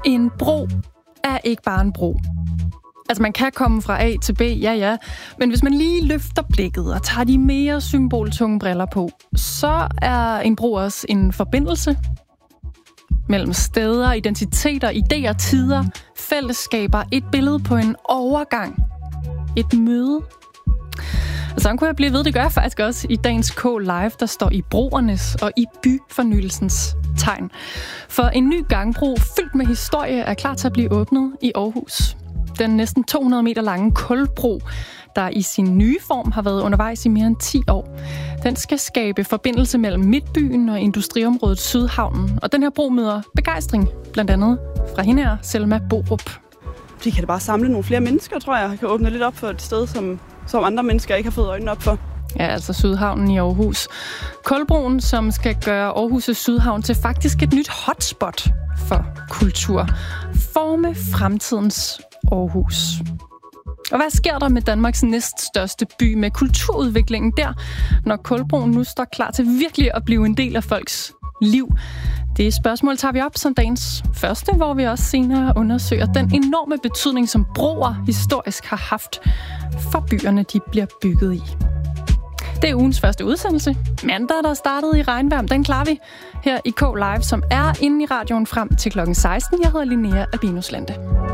En bro er ikke bare en bro. Altså, man kan komme fra A til B, ja, men hvis man lige løfter blikket og tager de mere symboltunge briller på, så er en bro også en forbindelse mellem steder, identiteter, idéer, tider, fællesskaber, et billede på en overgang, et møde. Og sådan kunne jeg blive ved, det gør jeg faktisk også i dagens K-Live, der står i broernes og i byfornyelsens tegn. For en ny gangbro fyldt med historie er klar til at blive åbnet i Aarhus. Den næsten 200 meter lange kulbro, der i sin nye form har været undervejs i mere end 10 år. Den skal skabe forbindelse mellem Midtbyen og industriområdet Sydhavnen. Og den her bro møder begejstring, blandt andet fra hende her, Selma Borup. De kan da bare samle nogle flere mennesker, tror jeg. Kan åbne lidt op for et sted, som andre mennesker ikke har fået øjnene op for. Ja, altså Sydhavnen i Aarhus. Kulbroen, som skal gøre Aarhus' Sydhavn til faktisk et nyt hotspot for kultur. Forme fremtidens Aarhus. Og hvad sker der med Danmarks næststørste by med kulturudviklingen der, når Kulbroen nu står klar til virkelig at blive en del af folks liv? Det spørgsmål tager vi op som dagens første, hvor vi også senere undersøger den enorme betydning, som broer historisk har haft for byerne, de bliver bygget i. Det er ugens første udsendelse. Mandag, der startede i regnvejr, den klarer vi her i K-Live, som er inde i radioen frem til klokken 16. Jeg hedder Linnea Albinus Lande.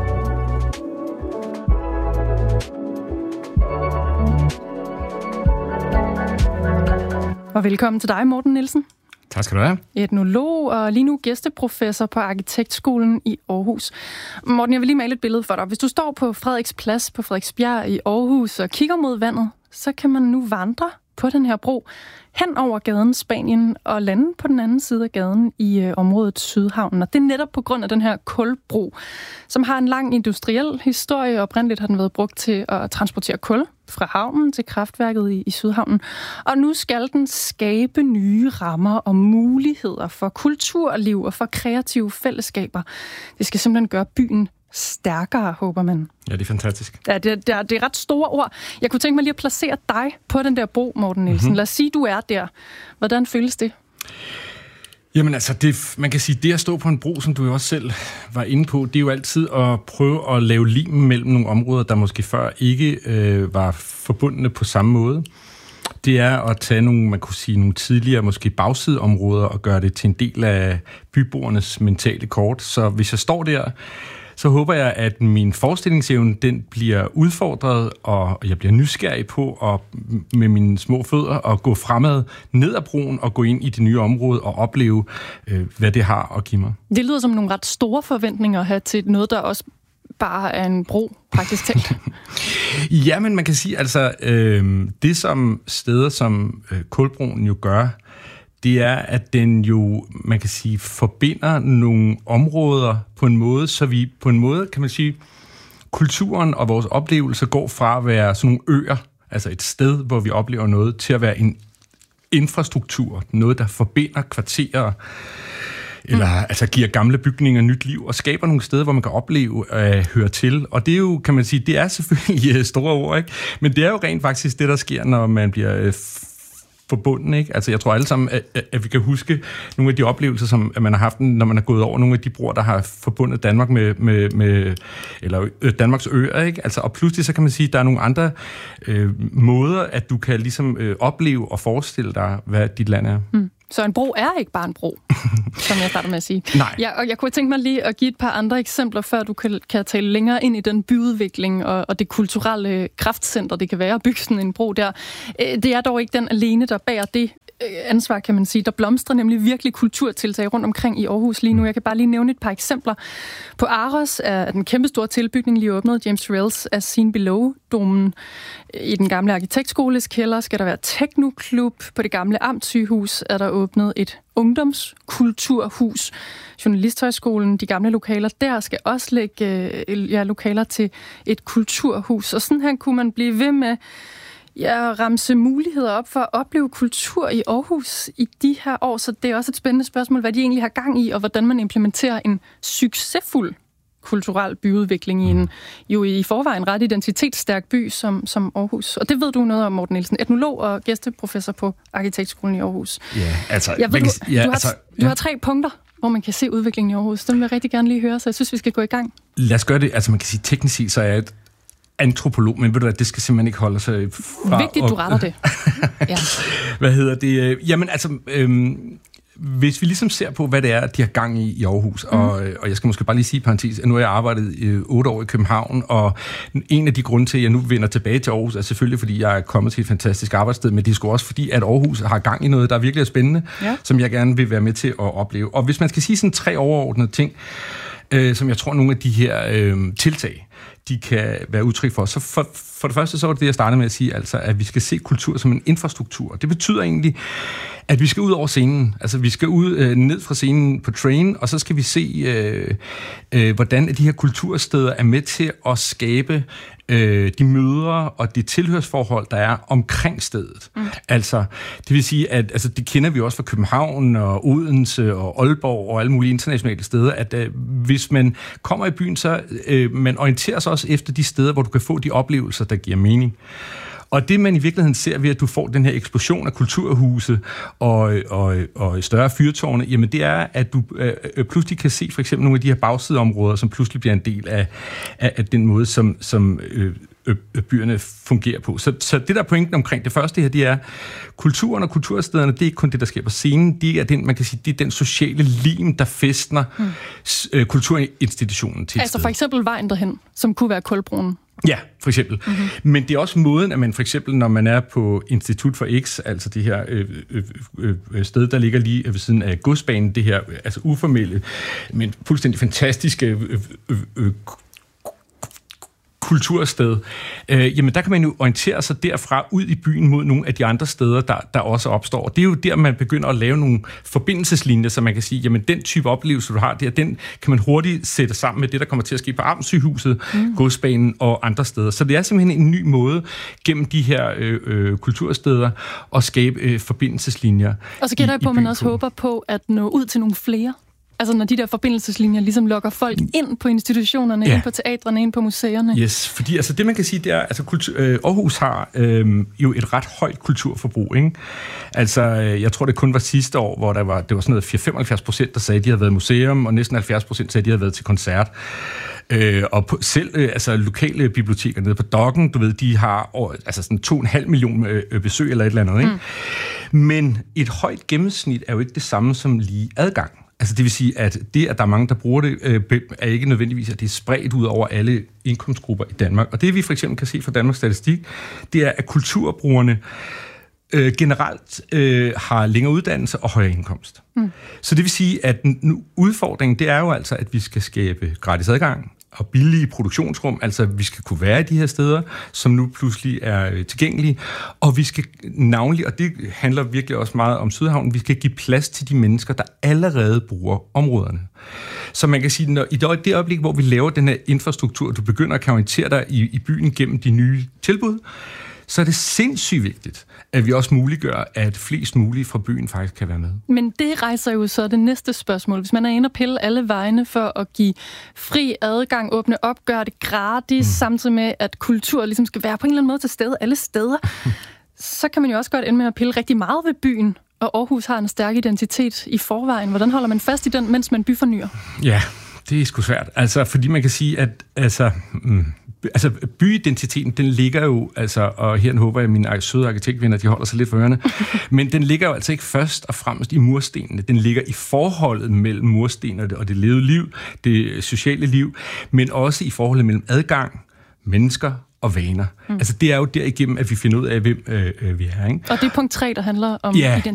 Og velkommen til dig, Morten Nielsen. Tak skal du have. Etnolog og lige nu gæsteprofessor på Arkitektskolen i Aarhus. Morten, jeg vil lige male et billede for dig. Hvis du står på Frederiks Plads på Frederiksbjerg i Aarhus og kigger mod vandet, så kan man nu vandre på den her bro hen over gaden Spanien og lande på den anden side af gaden i området Sydhavnen. Og det er netop på grund af den her kulbro, som har en lang industriel historie. Oprindeligt har den været brugt til at transportere kul fra havnen til kraftværket i Sydhavnen. Og nu skal den skabe nye rammer og muligheder for kulturliv og for kreative fællesskaber. Det skal simpelthen gøre byen stærkere, håber man. Ja, det er fantastisk. Ja, det er ret store ord. Jeg kunne tænke mig lige at placere dig på den der bro, Morten Nielsen. Lad os sige, du er der. Hvordan føles det? Jamen altså, man kan sige, det at stå på en bro, som du jo også selv var inde på, det er jo altid at prøve at lave lim mellem nogle områder, der måske før ikke var forbundne på samme måde. Det er at tage nogle tidligere måske bagsideområder og gøre det til en del af byboernes mentale kort. Så hvis jeg står der, så håber jeg, at min forestillingsevne, den bliver udfordret, og jeg bliver nysgerrig på at med mine små fødder at gå fremad ned ad broen og gå ind i det nye område og opleve, hvad det har at give mig. Det lyder som nogle ret store forventninger at have til noget, der også bare er en bro, praktisk talt. Ja, men man kan sige, altså, det som steder som Kulbroen jo gør, det er, at den jo, man kan sige, forbinder nogle områder på en måde, så vi på en måde, kan man sige, kulturen og vores oplevelser går fra at være sådan nogle øer, altså et sted, hvor vi oplever noget, til at være en infrastruktur, noget, der forbinder kvarterer, eller altså giver gamle bygninger nyt liv, og skaber nogle steder, hvor man kan opleve at høre til. Og det er jo, kan man sige, det er selvfølgelig store ord, ikke? Men det er jo rent faktisk det, der sker, når man bliver forbundet, ikke? Altså, jeg tror alle sammen, at vi kan huske nogle af de oplevelser, som man har haft, når man er gået over nogle af de broer, der har forbundet Danmark med eller Danmarks øer, ikke? Altså, og pludselig så kan man sige, at der er nogle andre måder, at du kan ligesom opleve og forestille dig, hvad dit land er. Så en bro er ikke bare en bro, som jeg starter med at sige. Nej. Ja, og jeg kunne tænke mig lige at give et par andre eksempler, før du kan tale længere ind i den byudvikling og det kulturelle kraftcenter, det kan være at bygge sådan en bro der. Det er dog ikke den alene, der bærer det ansvar, kan man sige. Der blomstrer nemlig virkelig kulturtiltag rundt omkring i Aarhus lige nu. Jeg kan bare lige nævne et par eksempler. På Aros er den kæmpestore tilbygning lige åbnet. James Turrells As Seen Below-domen. I den gamle arkitektskoles kælder skal der være teknoklub. På det gamle amtssygehus er der åbnet et ungdomskulturhus. Journalisthøjskolen, de gamle lokaler der, skal også lægge lokaler til et kulturhus. Og sådan her kunne man blive ved med ramse muligheder op for at opleve kultur i Aarhus i de her år. Så det er også et spændende spørgsmål, hvad de egentlig har gang i, og hvordan man implementerer en succesfuld kulturel byudvikling i en jo i forvejen ret identitetsstærk by som Aarhus. Og det ved du noget om, Morten Nielsen, etnolog og gæsteprofessor på Arkitektskolen i Aarhus. Ja, altså... Du har 3 punkter hvor man kan se udviklingen i Aarhus. Den vil jeg rigtig gerne lige høre, så jeg synes, vi skal gå i gang. Lad os gøre det. Altså man kan sige, teknisk set, så er jeg et antropolog, men ved du hvad, det skal simpelthen ikke holde sig fra. Vigtigt, du retter det. Ja. Hvad hedder det? Jamen altså, hvis vi ligesom ser på, hvad det er, de har gang i Aarhus, og jeg skal måske bare lige sige parentes, at nu har jeg arbejdet 8 år i København, og en af de grunde til, at jeg nu vender tilbage til Aarhus, er selvfølgelig, fordi jeg er kommet til et fantastisk arbejdssted, men det er sgu også fordi, at Aarhus har gang i noget, der virkelig er spændende, som jeg gerne vil være med til at opleve. Og hvis man skal sige sådan 3 overordnede ting, som jeg tror, nogle af de her tiltag, de kan være udtryk for. Så for det første, så var det jeg startede med at sige, altså, at vi skal se kultur som en infrastruktur. Det betyder egentlig, at vi skal ud over scenen. Altså, vi skal ud ned fra scenen på Train, og så skal vi se, hvordan de her kultursteder er med til at skabe de møder og de tilhørsforhold, der er omkring stedet. Altså, det vil sige, at altså, det kender vi også fra København og Odense og Aalborg og alle mulige internationale steder, at hvis man kommer i byen, så man orienterer sig også efter de steder, hvor du kan få de oplevelser, der giver mening. Og det, man i virkeligheden ser ved, at du får den her eksplosion af kulturhuse og større fyrtårne, jamen det er, at du pludselig kan se for eksempel nogle af de her bagsideområder, som pludselig bliver en del af den måde, som byerne fungerer på. Så det der pointen omkring det første her, det er, kulturen og kulturstederne, det er ikke kun det, der sker på scenen, det er den, man kan sige, det er den sociale lim, der fæstner kulturinstitutionen til. Altså for eksempel vejen derhen, som kunne være Kulbroen. Ja, for eksempel. Men det er også måden, at man for eksempel, når man er på Institut for X, altså det her sted, der ligger lige ved siden af godsbanen, det her altså uformelle, men fuldstændig fantastiske kultursted, jamen der kan man jo orientere sig derfra ud i byen mod nogle af de andre steder, der også opstår. Og det er jo der, man begynder at lave nogle forbindelseslinjer, så man kan sige, jamen den type oplevelse, du har der, den kan man hurtigt sætte sammen med det, der kommer til at ske på Amtssygehuset, godsbanen og andre steder. Så det er simpelthen en ny måde gennem de her kultursteder at skabe forbindelseslinjer. Og så gætter jeg på, at man også håber på at nå ud til nogle flere. Altså når de der forbindelseslinjer ligesom lokker folk ind på institutionerne, ind på teatrene, ind på museerne. Yes, fordi altså det man kan sige, det er, altså Aarhus har jo et ret højt kulturforbrug, ikke? Altså jeg tror det kun var sidste år, hvor det var sådan noget 75%, der sagde, at de havde været i museum, og næsten 70% sagde, at de havde været til koncert. Og selv altså lokale biblioteker nede på Dokken, du ved, de har altså sådan 2,5 millioner besøg eller et eller andet, ikke? Men et højt gennemsnit er jo ikke det samme som lige adgang. Altså det vil sige, at det, at der er mange, der bruger det, er ikke nødvendigvis, at det er spredt ud over alle indkomstgrupper i Danmark. Og det, vi for eksempel kan se fra Danmarks Statistik, det er, at kulturbrugerne generelt har længere uddannelse og højere indkomst. Så det vil sige, at udfordringen, det er jo altså, at vi skal skabe gratis adgang og billige produktionsrum, altså vi skal kunne være i de her steder, som nu pludselig er tilgængelige, og vi skal navnlig, og det handler virkelig også meget om Sydhavnen, vi skal give plads til de mennesker, der allerede bruger områderne. Så man kan sige, når i det øjeblik, hvor vi laver den her infrastruktur, du begynder at kan orientere dig i byen gennem de nye tilbud, så er det sindssygt vigtigt, at vi også muliggør, at flest mulige fra byen faktisk kan være med. Men det rejser jo så det næste spørgsmål. Hvis man er inde og pille alle vejene for at give fri adgang, åbne op, gøre det gratis, samtidig med, at kultur ligesom skal være på en eller anden måde til stede alle steder, så kan man jo også godt ende med at pille rigtig meget ved byen. Og Aarhus har en stærk identitet i forvejen. Hvordan holder man fast i den, mens man byfornyer? Ja, det er sgu svært. Altså, fordi man kan sige, at altså byidentiteten, den ligger jo, altså, og her håber jeg, at mine søde arkitektvenner, de holder sig lidt for ørerne, men den ligger jo altså ikke først og fremmest i murstenene. Den ligger i forholdet mellem murstenene og det levede liv, det sociale liv, men også i forholdet mellem adgang, mennesker og vaner. Altså det er jo derigennem, at vi finder ud af, hvem vi er, ikke? Og det er punkt 3, der handler om identitet.